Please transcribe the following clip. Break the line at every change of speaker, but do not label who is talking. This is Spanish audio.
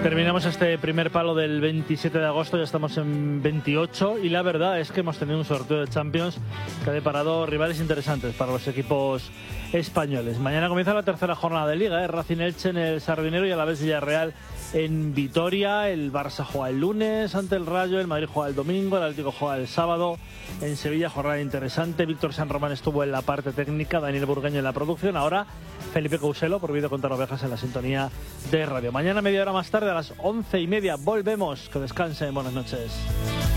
Terminamos este primer palo del 27 de agosto, ya estamos en 28 y la verdad es que hemos tenido un sorteo de Champions que ha deparado rivales interesantes para los equipos españoles. Mañana comienza la tercera jornada de Liga, Racing Elche en el Sardinero y Alavés Villarreal en Vitoria. El Barça juega el lunes ante el Rayo, el Madrid juega el domingo, el Atlético juega el sábado. En Sevilla, jornada interesante. Víctor San Román estuvo en la parte técnica, Daniel Burgueño en la producción. Ahora Felipe Couselo por Vídeo Contar Ovejas en la sintonía de radio. Mañana, media hora más tarde, a las 11:30, volvemos. Que descansen. Buenas noches.